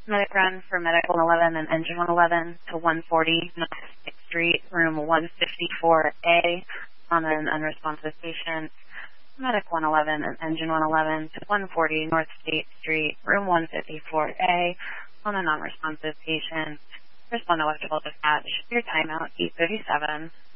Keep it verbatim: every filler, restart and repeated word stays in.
Medic run for Medic one eleven and Engine one eleven to one forty North sixth Street, room one fifty-four A on an unresponsive patient. Medic one eleven and Engine one eleven to one forty North State Street, room one fifty-four A on a non-responsive patient. Respond electrical dispatch. Your timeout eight thirty-seven.